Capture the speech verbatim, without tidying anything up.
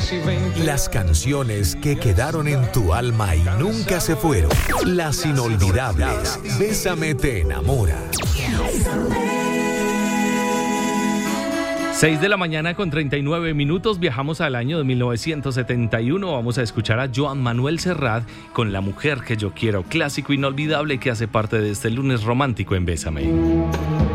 Las canciones que quedaron en tu alma y nunca se fueron. Las inolvidables. Bésame te enamora. seis de la mañana con treinta y nueve minutos, viajamos al año de mil novecientos setenta y uno, vamos a escuchar a Joan Manuel Serrat con La mujer que yo quiero, clásico inolvidable que hace parte de este lunes romántico en Bésame.